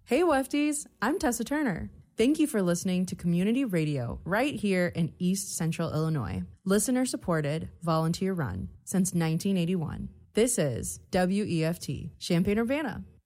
Hey Wefties, I'm Tessa Turner. Thank you for listening to Community Radio right here in East Central Illinois. Listener supported, volunteer run since 1981. This is WEFT, Champaign-Urbana.